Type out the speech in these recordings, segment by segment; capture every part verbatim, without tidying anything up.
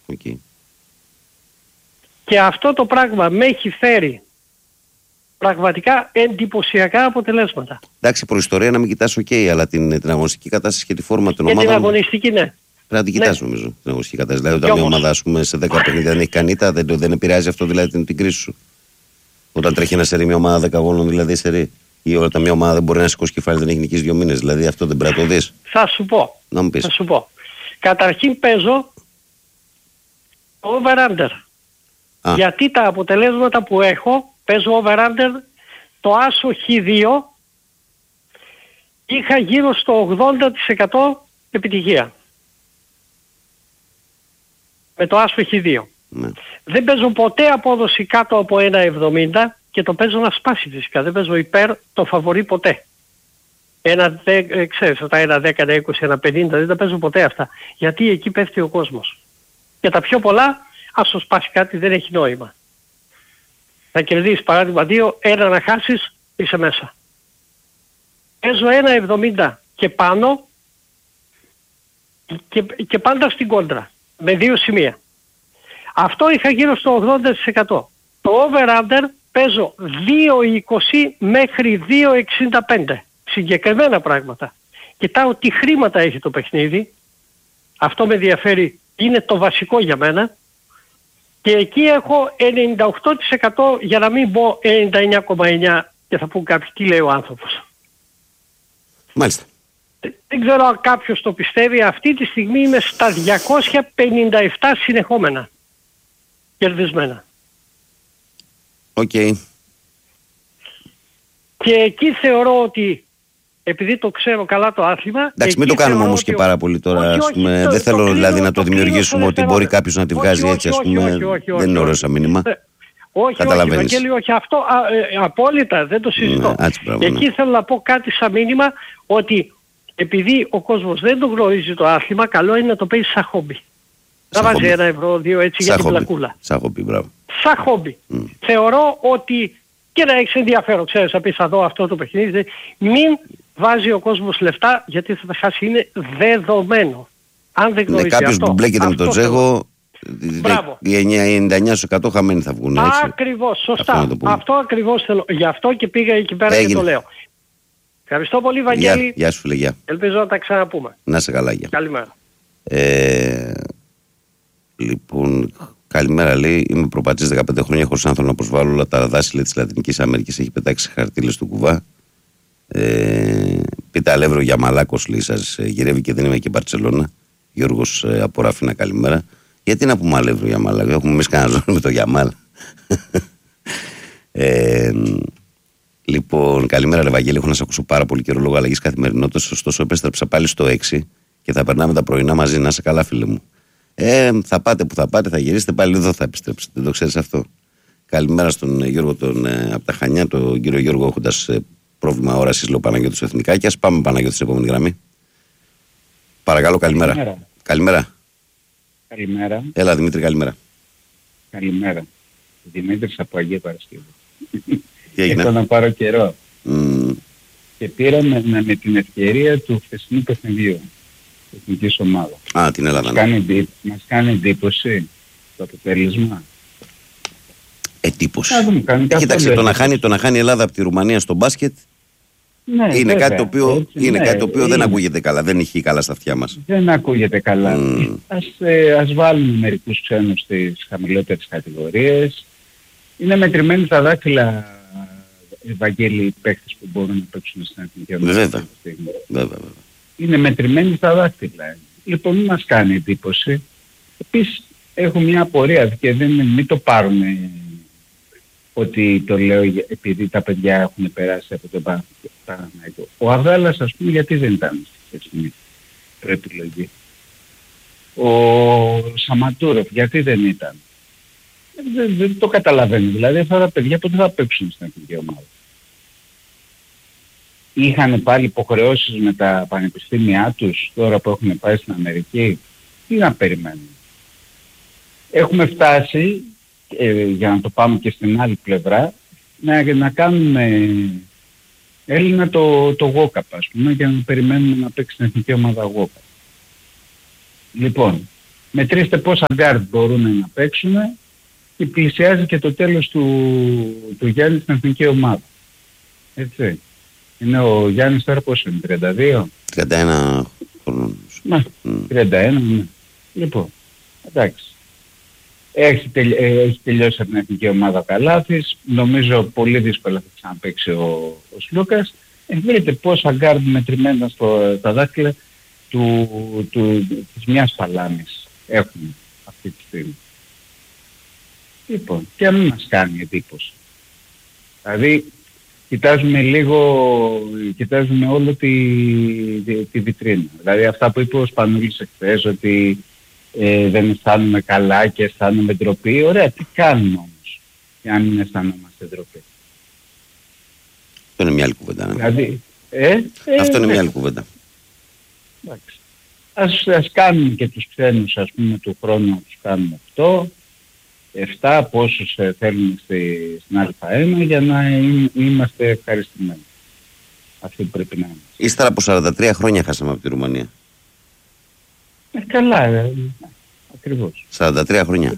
Okay. Και αυτό το πράγμα με έχει φέρει πραγματικά εντυπωσιακά αποτελέσματα. Εντάξει, προϊστορία να μην κοιτάς οκ, okay, αλλά την, την αγωνιστική κατάσταση και τη φόρμα των και ομάδων... Και την αγωνιστική, ναι. Πρέπει να την κοιτάς, ναι. Νομίζω, την αγωνιστική κατάσταση. Δηλαδή, όταν μια ομάδα, ας πούμε, σε δέκα παιχνίδια δεν έχει κάνει ήττα, δεν, δεν επηρεάζει αυτό δηλαδή την, την κρίση σου. Όταν τρέχει ένα σερί, μια ομάδα δέκα αγώνων, δηλαδή σερί. Ή όταν μια ομάδα δεν μπορεί να σηκώσει κεφάλι, δεν έχει νικήσει δύο μήνες. Δηλαδή, αυτό δεν πρέπει να το δεις. Θα σου πω. Να μου πεις. Θα σου πω. Καταρχήν παίζω over-under. Α. Γιατί τα αποτελέσματα που έχω, παίζω over-under, το άσο χ δύο, είχα γύρω στο ογδόντα τοις εκατό επιτυχία. Με το άσο χ δύο. Ναι. Δεν παίζω ποτέ απόδοση κάτω από ένα εβδομήντα και το παίζω να σπάσει φυσικά. Δεν παίζω υπέρ το φαβορί ποτέ. Ένα, δε, ξέρεις, αυτά ένα δέκα, ένα είκοσι, ένα πενήντα, δεν τα παίζω ποτέ αυτά. Γιατί εκεί πέφτει ο κόσμος. Και τα πιο πολλά, ας σου σπάσει κάτι, δεν έχει νόημα. Θα κερδίσεις παράδειγμα δύο, ένα να χάσεις, είσαι μέσα. Παίζω ένα εβδομήντα και πάνω και, και πάντα στην κόντρα. Με δύο σημεία. Αυτό είχα γύρω στο ογδόντα τοις εκατό. Το over-under παίζω δύο είκοσι μέχρι δύο εξήντα πέντε. Συγκεκριμένα πράγματα. Κοιτάω τι χρήματα έχει το παιχνίδι. Αυτό με ενδιαφέρει, είναι το βασικό για μένα. Και εκεί έχω ενενήντα οκτώ τοις εκατό για να μην πω ενενήντα εννιά κόμμα εννιά και θα πούν κάποιοι τι λέει ο άνθρωπος. Μάλιστα. Δεν ξέρω αν κάποιος το πιστεύει. Αυτή τη στιγμή είμαι στα διακόσια πενήντα επτά συνεχόμενα. Κερδισμένα. Οκ. Okay. Και εκεί θεωρώ ότι, επειδή το ξέρω καλά το άθλημα... Εντάξει, μην το κάνουμε όμως και πάρα πολύ τώρα. Όχι, όχι, πούμε, το, δεν θέλω το δηλαδή κλείνω, να το, το δημιουργήσουμε ότι μπορεί κάποιος να τη βγάζει όχι, έτσι, ας πούμε. Όχι, όχι, όχι, όχι, δεν είναι ωραίο σαν μήνυμα. Όχι, όχι, Βαγγέλη, όχι. Αυτό α, ε, απόλυτα δεν το συζητώ. Ναι, έτσι, πράγμα, εκεί ναι. Θέλω να πω κάτι σαν μήνυμα, ότι επειδή ο κόσμος δεν το γνωρίζει το άθλημα, καλό είναι να το παίζει σαν χόμπι. Να βάζει ένα ευρώ, δύο έτσι για την πλακούλα. Σαν χόμπι, μπράβο. Σαν χόμπι. Mm. Θεωρώ ότι και να έχεις ενδιαφέρον, ξέρεις, να πεις θα δω αυτό το παιχνίδι, μην βάζει ο κόσμος λεφτά γιατί θα τα χάσει, είναι δεδομένο. Αν δεν γνωρίζει κάποιος αυτό. Κάποιος που μπλέκεται με τον Τζέχο, οι ενενήντα εννιά τοις εκατό χαμένοι θα βγουν. Έτσι. Ακριβώς, σωστά. Αυτό, αυτό ακριβώς θέλω. Γι' αυτό και πήγα εκεί πέρα Έγινε. Και το λέω. Ευχαριστώ πολύ, Βαγγέλη. Γεια, γεια σου, φίλε, γεια. Ελπίζω να τα ξαναπούμε. Να είσαι καλά, γεια. Καλημέρα. Ε, λοιπόν, καλημέρα, λέει. Είμαι προπατής δεκαπέντε χρόνια χωρίς άνθρωπο να προσβάλλω όλα τα δάση λέει, της Λατινικής Αμέρικης. Έχει πετάξει χαρτίλες του κουβά. Ε, πείτε αλεύρο για Μαλάκος, λέει, σας γυρεύει και δεν είμαι και Μπαρτσελώνα. Γιώργος ε, από Ράφινα, καλημέρα. Γιατί να πούμε αλεύρο για Μαλάκο, έχουμε εμείς κανένα ζώνη με το Γιαμάλ. ε, λοιπόν, καλημέρα, ρε Βαγγέλη. Έχω να σε ακούσω πάρα πολύ καιρό λόγω αλλαγής καθημερινότητας. Ωστόσο, επέστρεψα πάλι στο έξι και θα περνάμε τα πρωινά μαζί. Να είσαι καλά, φίλε μου. Ε, θα πάτε που θα πάτε, θα γυρίσετε πάλι εδώ, θα επιστρέψετε. Δεν το ξέρεις αυτό. Καλημέρα στον Γιώργο τον, ε, από τα Χανιά, τον κύριο Γιώργο, έχοντας ε, πρόβλημα όρασης, λέω Παναγιώτης Εθνικάκη. Ας πάμε Παναγιώτη στην επόμενη γραμμή. Παρακαλώ, καλημέρα. Καλημέρα. Καλημέρα. Καλημέρα. Έλα, Δημήτρη, καλημέρα. Καλημέρα. Δημήτρης από Αγία Παρασκευή. Τι έγινε? Έχω να πάρω καιρό. Mm. Και πήρα με, με την ευκαιρία του χθεσινού παιχνιδιού της εθνικής ομάδας. Α, την Ελλάδα. Μας κάνει, μας κάνει εντύπωση το αποτέλεσμα. Εντύπωση. Ε, κοίταξε, το να, χάνει, το να χάνει η Ελλάδα από τη Ρουμανία στο μπάσκετ ναι, είναι βέβαια, κάτι το οποίο, έτσι, είναι ναι, κάτι το οποίο είναι. Δεν ακούγεται καλά, δεν ηχεί καλά στα αυτιά μας. Δεν ακούγεται καλά. Mm. Ας, ε, ας βάλουμε μερικούς ξένους στις χαμηλότερες κατηγορίες. Είναι μετρημένοι τα δάχτυλα, Ευαγγέλη, οι παίκτες που μπορούν να παίξουν στην εθνική ομάδα. Βέβαια. Βέβαια. Είναι μετρημένοι τα δάχτυλα. Λοιπόν, μην μας κάνει εντύπωση. Επίσης, έχω μια απορία και δεν, μην το πάρουμε ότι το λέω επειδή τα παιδιά έχουν περάσει από τον Παναθηναϊκό. Ο Αβδάλας, ας πούμε, γιατί δεν ήταν στη χθεσινή προεπιλογή. Ο Σαματούροφ, γιατί δεν ήταν. Δεν, δεν το καταλαβαίνω. Δηλαδή αυτά τα παιδιά πότε θα παίξουν στην εθνική ομάδα. Είχαν πάλι υποχρεώσεις με τα πανεπιστήμια τους τώρα που έχουν πάει στην Αμερική. Τι να περιμένουν. Έχουμε φτάσει, ε, για να το πάμε και στην άλλη πλευρά, να, να κάνουμε Έλληνα το, το Γόκαπ, ας πούμε, για να περιμένουμε να παίξει στην εθνική ομάδα Γόκαπ. Λοιπόν, μετρήστε πόσα γκάρντ μπορούν να παίξουν και πλησιάζει και το τέλος του, του Γιάννη στην εθνική ομάδα. Έτσι. Είναι ο Γιάννης τώρα πόσο είναι, τριάντα δύο? τριάντα ένα χρονών. Μα, mm. τριάντα ένα, ναι. Λοιπόν, εντάξει. Έχει, τελ, έχει τελειώσει από την εθνική ομάδα ο Καλάθης. Νομίζω πολύ δύσκολα θα ξαναπαίξει ο, ο Σλούκας. Βρείτε πόσα γκάρντ μετρημένα στο, στα δάχτυλα του, του, της μιας φαλάνης έχουμε αυτή τη στιγμή. Λοιπόν, και αν μην μας κάνει εντύπωση. Δηλαδή, κοιτάζουμε λίγο, κοιτάζουμε όλο τη, τη, τη βιτρίνα. Δηλαδή αυτά που είπε ο Σπανούλης εχθές, ότι ε, δεν αισθάνομαι καλά και αισθάνομαι ντροπή. Ωραία, τι κάνουμε όμως, για να μην αισθάνομαστε ντροπή. Αυτό είναι μια άλλη κουβέντα. Ναι. Δηλαδή, ε, ε, Αυτό είναι ε, μια άλλη κουβέντα. Εντάξει. Ας, ας κάνουμε και τους ξένους, ας πούμε, του χρόνου να τους κάνουμε αυτό. εφτά πόσους ε, θέλουμε στη, στην Α1 για να εί, είμαστε ευχαριστημένοι. Αυτή που πρέπει να είμαστε. Ύστερα από σαράντα τρία χρόνια χάσαμε από τη Ρουμανία. Ε, καλά, ε, ακριβώς. σαράντα τρία χρόνια.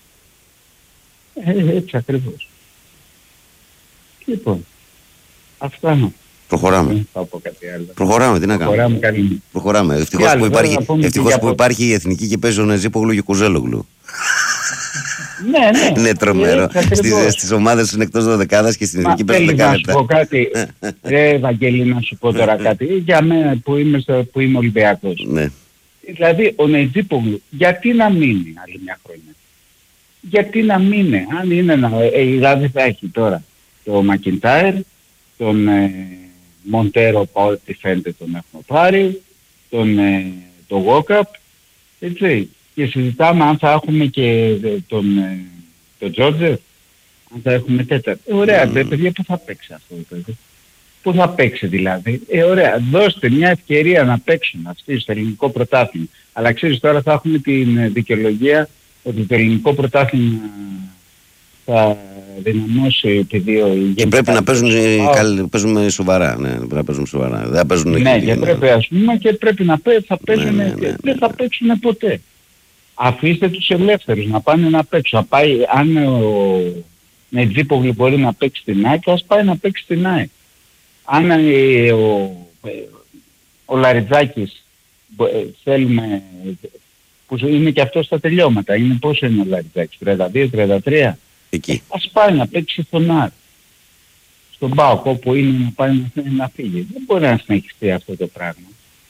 Ε, έτσι ακριβώς. Λοιπόν, αυτά είναι. Προχωράμε. Δεν θα πω κάτι άλλο. Προχωράμε, τι να κάνουμε. Προχωράμε καλή. Προχωράμε. Ευτυχώς που υπάρχει, ευτυχώς που υπάρχει η εθνική και παίζει ο Νεζίπογλου και ο Κουζέλογλου. Ναι, ναι. Είναι τρομερό. Στις, στις ομάδες είναι εκτός δωδεκάδας και στην εθνική παίζουν δεκάλεπτα. Να σου πω κάτι. Ρε Βαγγέλη, να σου πω τώρα κάτι. Για μένα που είμαι, στο, που είμαι Ολυμπιακός. Ναι. Δηλαδή ο Νεζίπογλου γιατί να μείνει άλλη μια χρονιά. Γιατί να μείνει. Αν είναι να... Ε, δηλαδή θα έχει τώρα το Μακιντάιρ, τον ε, Μοντέρο, ό,τι φαίνεται τον έχουμε πάρει, τον ε, το Γόκαπ, έτσι. Και συζητάμε αν θα έχουμε και τον, ε, τον Τζότζερ, αν θα έχουμε τέταρτο. Ε, ωραία, mm. παιδιά, πού θα παίξει αυτό το παιδί. Πού θα παίξει δηλαδή. Ε, ωραία, δώστε μια ευκαιρία να παίξουν αυτοί στο ελληνικό πρωτάθλημα. Αλλά ξέρεις τώρα θα έχουμε την δικαιολογία ότι το ελληνικό πρωτάθλημα θα δυναμώσει επειδή ο και πρέπει να παίζουν, oh. παίζουμε σοβαρά. Ναι, πρέπει να παίζουν σοβαρά. Δεν παίζουν ναι, και πρέπει ας πούμε και πρέπει να παίζουν, θα παίζουν, ναι, ναι, ναι, ναι, δεν θα παίξουν ποτέ. Αφήστε τους ελεύθερους να πάνε να παίξουν. Πάει, αν ο Νετζίπογλου μπορεί να παίξει στην ΑΕΚ, ας πάει να παίξει στην ΑΕΚ. Αν ε, ο, ε, ο Λαριτζάκης ε, θέλουμε, που είναι και αυτό στα τελειώματα, είναι πόσο είναι ο Λαριτζάκης, τριάντα δύο τριάντα τρία. Εκεί. Ας πάει να παίξει στον ΑΕΚ. Στον ΠΑΟΚ όπου είναι να πάει να, να φύγει. Δεν μπορεί να συνεχιστεί αυτό το πράγμα.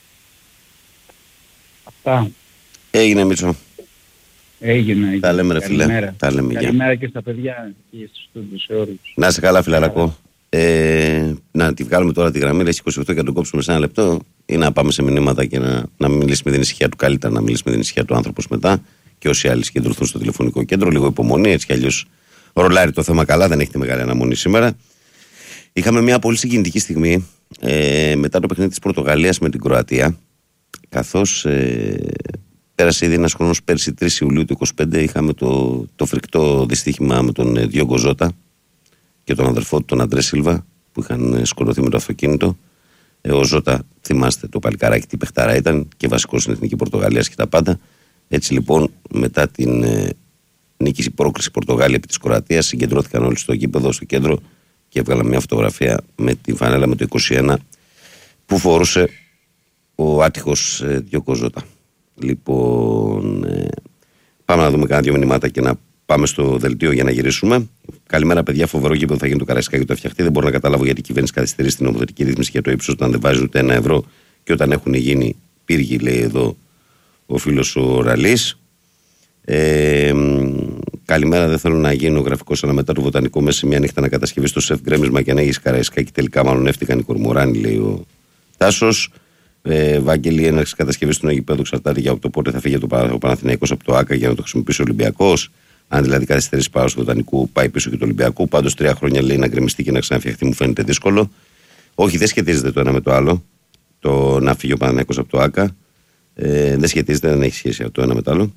Αυτά. Έγινε Μίτσο. Έγινε, έγινε. Τα λέμε ρε φίλε. Τα λέμε, καλημέρα και στα παιδιά και στους στούντους σε όλους. Να είσαι καλά φιλαρακό. Ε, να τη βγάλουμε τώρα τη γραμμή, έχει είκοσι οκτώ και να τον κόψουμε σε ένα λεπτό ή να πάμε σε μηνύματα και να, να μιλήσει με την ησυχία του. Καλύτερα να μιλήσει με την ησυχία του άνθρωπος μετά και όσοι άλλοι συγκεντρωθούν στο τηλεφωνικό κέντρο. Λίγο υπομονή, έτσι κι αλλιώς ρολάρει το θέμα καλά, δεν έχετε μεγάλη αναμονή σήμερα. Είχαμε μια πολύ συγκινητική στιγμή ε, μετά το παιχνίδι της Πορτογαλίας με την Κροατία. Καθώς ε, πέρασε ήδη ένας χρόνος, πέρσι τρεις Ιουλίου του είκοσι πέντε, είχαμε το, το φρικτό δυστύχημα με τον Διόγκο Ζώτα και τον αδερφό του, τον Αντρέ Σίλβα, που είχαν σκοτωθεί με το αυτοκίνητο. Ε, ο Ζώτα, θυμάστε το παλικάράκι, τι παιχτάρα ήταν και βασικός στην εθνική Πορτογαλίας και τα πάντα. Έτσι λοιπόν, μετά την ε, νίκη η πρόκριση Πορτογάλια επί της Κροατίας, συγκεντρώθηκαν όλοι στο γήπεδο, στο κέντρο και έβγαλαν μια φωτογραφία με την φανέλα με το είκοσι ένα που φορούσε ο άτυχος ε, Διόγκο Ζώτα. Λοιπόν, ε, πάμε να δούμε κάνα δύο μηνύματα και να πάμε στο δελτίο για να γυρίσουμε. Καλημέρα, παιδιά. Φοβερό γήπεδο θα γίνει το Καραϊσκάκι το φτιαχτεί. Δεν μπορώ να καταλάβω γιατί η κυβέρνηση καθυστερεί στην νομοθετική ρύθμιση για το ύψος όταν δεν βάζει ούτε ένα ευρώ και όταν έχουν γίνει πύργοι, λέει εδώ ο φίλος ο Ραλής. Ε, καλημέρα, δεν θέλω να γίνω γραφικός, αλλά μετά το βοτανικό μέσα σε μια νύχτα να κατασκευεί στο σεφ γκρέμισμα και να έχει Καραϊσκάκι. Τελικά, μάλλον έφτιαξαν οι κορμοράνοι, λέει ο Τάσος. Ε, Βάγγελη, έναρξη κατασκευή του γηπέδου εξαρτάται για το πότε θα φύγει το ο Παναθηναϊκός από το ΆΚΑ για να το χρησιμοποιήσει ο Ολυμπιακός. Αν δηλαδή καθυστερήσει πάνω στο Βοτανικού, πάει πίσω και το Ολυμπιακό. Πάντως τρία χρόνια λέει να γκρεμιστεί και να ξαναφτιαχτεί, μου φαίνεται δύσκολο. Όχι, δεν σχετίζεται το ένα με το άλλο. Το να φύγει ο Παναθηναϊκός από το ΆΚΑ. Ε, δεν σχετίζεται, δεν έχει σχέση το ένα με το άλλο.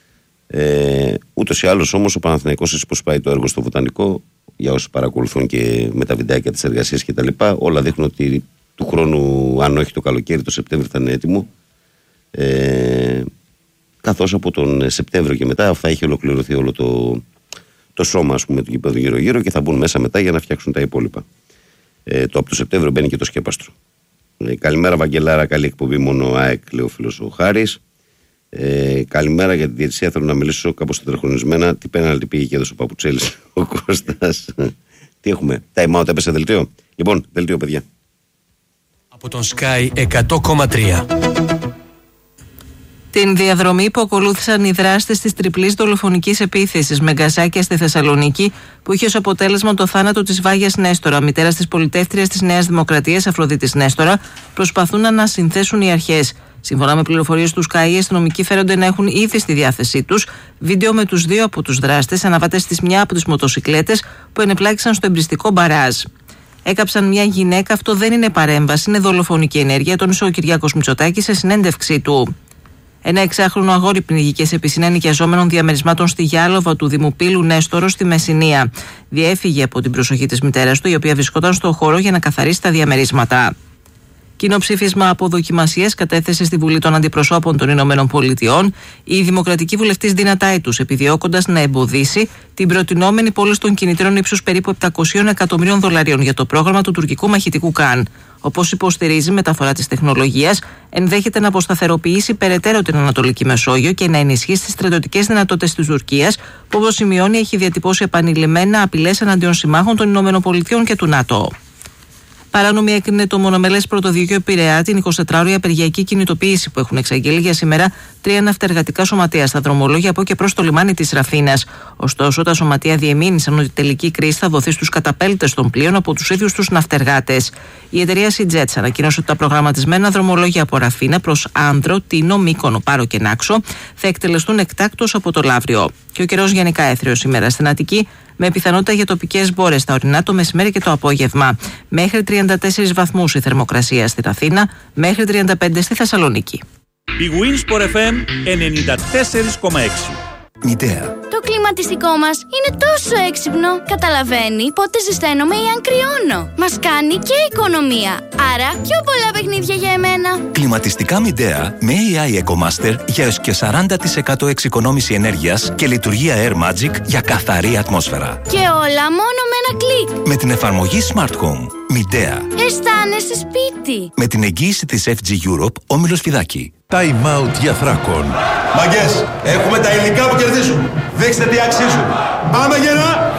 Ε, ούτως ή άλλως όμως ο Παναθηναϊκός, έτσι πως πάει το έργο στο Βοτανικό, για όσοι παρακολουθούν και με τα βιντεάκια της εργασίας κτλ., όλα δείχνουν ότι του χρόνου, αν όχι το καλοκαίρι, το Σεπτέμβριο θα είναι έτοιμο. Ε, καθώς από τον Σεπτέμβριο και μετά θα έχει ολοκληρωθεί όλο το, το σώμα, ας πούμε, του γηπέδου γύρω-γύρω και θα μπουν μέσα μετά για να φτιάξουν τα υπόλοιπα. Ε, το από το Σεπτέμβριο μπαίνει και το σκέπαστρο. Ε, καλημέρα, Βαγγελάρα, καλή εκπομπή. Μόνο ΑΕΚ, λέει ο φίλος ο Χάρης. Ε, καλημέρα, για τη διαιτησία θέλω να μιλήσω κάπως τετραχρονισμένα. Τι πέναλτι πήγε και έδωσε ο Παπουτσέλης ο Κώστας. Τι έχουμε, time out, έπεσε δελτίο. Λοιπόν, δελτίο, παιδιά. Από τον Sky εκατό κόμμα τρία. Την διαδρομή που ακολούθησαν οι δράστες της τριπλής δολοφονικής επίθεσης με γκαζάκια στη Θεσσαλονίκη, που είχε ως αποτέλεσμα το θάνατο της Βάγιας Νέστορα, μητέρας της πολιτεύτριας της Νέας Δημοκρατίας Αφροδίτης Νέστορα, προσπαθούν να ανασυνθέσουν οι αρχές. Σύμφωνα με πληροφορίες του Sky, οι αστυνομικοί φέρονται να έχουν ήδη στη διάθεσή τους βίντεο με τους δύο από τους δράστες αναβατές της μια από τις μοτοσικλέτες που ενεπλάκησαν στο εμπριστικό μπαράζ. Έκαψαν μια γυναίκα, αυτό δεν είναι παρέμβαση, είναι δολοφονική ενέργεια, τόνισε ο Κυριάκος Μητσοτάκης σε συνέντευξή του. Ένα εξάχρονο αγόρι πνιγηκε σε πισίνα ενοικιαζόμενων διαμερισμάτων στη Γιάλοβα του Δήμου Πύλου Νέστορο στη Μεσσηνία. Διέφυγε από την προσοχή της μητέρας του, η οποία βρισκόταν στο χώρο για να καθαρίσει τα διαμερίσματα. Κοινοψήφισμα αποδοκιμασίας κατέθεσε στη Βουλή των Αντιπροσώπων των Ηνωμένων Πολιτειών η δημοκρατική βουλευτής Ντίνα Τάιτους, επιδιώκοντας να εμποδίσει την προτινόμενη πώληση των κινητήρων ύψους περίπου επτακόσια εκατομμυρίων δολαρίων για το πρόγραμμα του τουρκικού μαχητικού Καν. Όπως υποστηρίζει, μεταφορά της τεχνολογίας ενδέχεται να αποσταθεροποιήσει περαιτέρω την Ανατολική Μεσόγειο και να ενισχύσει τις στρατιωτικές δυνατότητες της Τουρκίας, που, όπως σημειώνει, έχει διατυπώσει επανειλημμένα απειλές εναντίον συμμάχων των Ηνωμένων Πολιτειών και του ΝΑΤΟ. Παράνομη έκρινε το μονομελές πρωτοδικείο Πειραιά την εικοσιτετράωρη απεργιακή κινητοποίηση που έχουν εξαγγείλει για σήμερα τρία ναυτεργατικά σωματεία στα δρομολόγια από και προς το λιμάνι της Ραφίνας. Ωστόσο, τα σωματεία διεμήνυσαν ότι η τελική κρίση θα δοθεί στους καταπέλτες των πλοίων από τους ίδιους τους ναυτεργάτες. Η εταιρεία Seajets ανακοίνωσε ότι τα προγραμματισμένα δρομολόγια από Ραφίνα προς Άνδρο, Τίνο, Μύκονο, Πάρο και Νάξο θα εκτελεστούν εκτάκτως από το Λαύριο. Και ο καιρός γενικά έθριος σήμερα στην Αττική, με πιθανότητα για τοπικές μπόρες στα ορεινά το μεσημέρι και το απόγευμα. Μέχρι τριάντα τέσσερις βαθμούς η θερμοκρασία στην Αθήνα, μέχρι τριάντα πέντε στη Θεσσαλονίκη. Η Winsport εφ εμ ενενήντα τέσσερα κόμμα έξι. Μητέα. Το κλιματιστικό μας είναι τόσο έξυπνο. Καταλαβαίνει πότε ζεσταίνομαι ή αν κρυώνω. Μας κάνει και οικονομία. Άρα πιο πολλά παιχνίδια για εμένα. Κλιματιστικά Μητέα με έι άι EcoMaster για έως και σαράντα τοις εκατό εξοικονόμηση ενέργειας και λειτουργία Air Magic για καθαρή ατμόσφαιρα. Και όλα μόνο με ένα κλικ. Με την εφαρμογή Smart Home. Μητέα. Αισθάνεσαι σπίτι. Με την εγγύηση της εφ τζι Europe, Όμιλος Φιδάκη. Time out για Θράκον. Μαγκές, έχουμε τα υλικά που κερδίζουν. Δείξτε τι αξίζουν. Πάμε γερά!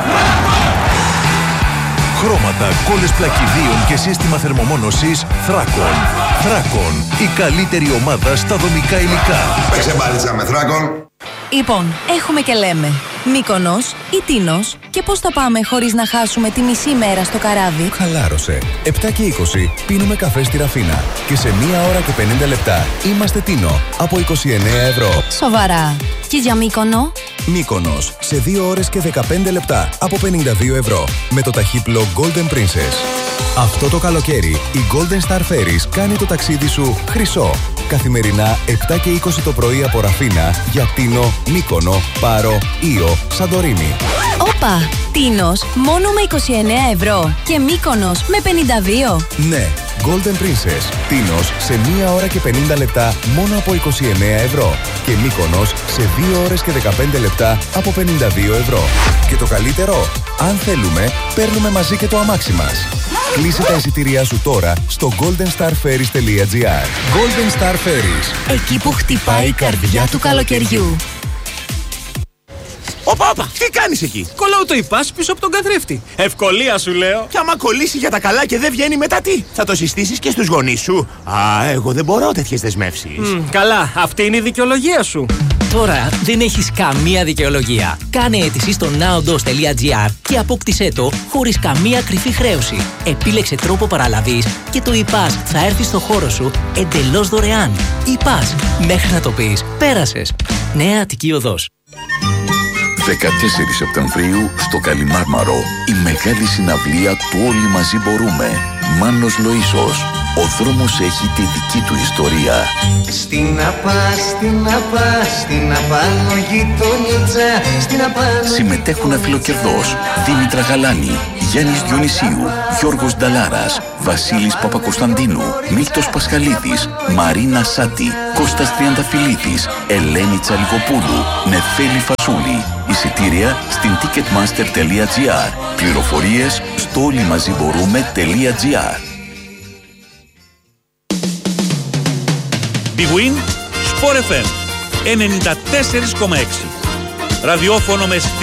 Χρώματα, κόλλες πλακιδίων και σύστημα θερμομόνωσης Θράκον. Θράκον, η καλύτερη ομάδα στα δομικά υλικά. Παίξε μπάλιτσα με Θράκον. Λοιπόν, έχουμε και λέμε Μύκονος ή Τίνος, και πώς θα πάμε χωρίς να χάσουμε τη μισή μέρα στο καράβι. Χαλάρωσε. επτά και είκοσι πίνουμε καφέ στη Ραφίνα και σε μία ώρα και πενήντα λεπτά είμαστε Τίνο από είκοσι εννέα ευρώ. Σοβαρά. Και για Μύκονο? Μύκονος σε δύο ώρες και δεκαπέντε λεπτά από πενήντα δύο ευρώ με το ταχύπλο Golden Princess. Αυτό το καλοκαίρι η Golden Star Ferries κάνει το ταξίδι σου χρυσό. Καθημερινά επτά και είκοσι το πρωί από Ραφίνα για Τίνο, Μύκονο, Πάρο, Ήο, Σαντορίνη. Όπα! Τίνος μόνο με είκοσι εννέα ευρώ και Μύκονος με πενήντα δύο. Ναι, Golden Princess. Τίνος σε μία ώρα και πενήντα λεπτά μόνο από είκοσι εννέα ευρώ και Μύκονος σε δύο ώρες και δεκαπέντε λεπτά από πενήντα δύο ευρώ. Και το καλύτερο, αν θέλουμε, παίρνουμε μαζί και το αμάξι μας. Κλείσε τα εισιτήριά σου τώρα στο golden star ferries τελεία gr. Golden Star Ferries. Εκεί που χτυπάει η καρδιά του καλοκαιριού. Όπα, όπα, τι κάνεις εκεί? Κολλάω το υπάς πίσω από τον καθρέφτη. Ευκολία σου λέω. Και άμα κολλήσει για τα καλά και δεν βγαίνει μετά τι? Θα το συστήσεις και στους γονείς σου? Α, εγώ δεν μπορώ τέτοιες δεσμεύσεις. Mm, καλά, αυτή είναι η δικαιολογία σου. Τώρα δεν έχεις καμία δικαιολογία. Κάνε αίτηση στο naodos τελεία gr και απόκτησέ το χωρίς καμία κρυφή χρέωση. Επίλεξε τρόπο παραλαβής και το ΙΠΑΣ θα έρθει στο χώρο σου εντελώς δωρεάν. ΙΠΑΣ, μέχρι να το πεις, πέρασες. Νέα Αττική Οδός. δεκατέσσερις Σεπτεμβρίου στο Καλιμάρμαρο η μεγάλη συναυλία του Όλοι Μαζί Μπορούμε Μάνος Λοΐσος. Ο δρόμος έχει τη δική του ιστορία. Στην Απά, στην Απά, στην Απάνω γειτονίτσα, στην Απάνω... Συμμετέχουν αφιλοκερδός Δήμητρα Γαλάνη, Γιάννης Διονυσίου, Γιώργος Νταλάρας, Βασίλης Παπακοσταντίνου, Μίλτος Πασχαλίδης, Μαρίνα Σάτη, Κώστας Τριανταφυλλίδης, Ελένη Τσαλιγοπούλου, Νεφέλη Φασούλη. Εισιτήρια στην ticketmaster τελεία gr. Πληροφορίες στο όλοιμαζιμπορούμε.gr. Big Win, Sport εφ εμ ενενήντα τέσσερα κόμμα έξι. Ραδιόφωνο με